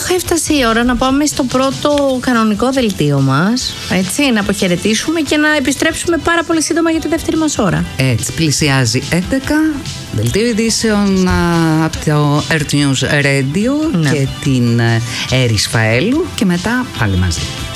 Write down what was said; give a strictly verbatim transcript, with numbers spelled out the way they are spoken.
Αχ, έφτασε η ώρα να πάμε στο πρώτο κανονικό δελτίο μας. Έτσι, να αποχαιρετήσουμε και να επιστρέψουμε πάρα πολύ σύντομα για τη δεύτερη μας ώρα. Έτσι, πλησιάζει έντεκα. Δελτίο ειδήσεων από το Earth News Radio, ναι, και την Έρης Φαέλου, και μετά πάλι μαζί.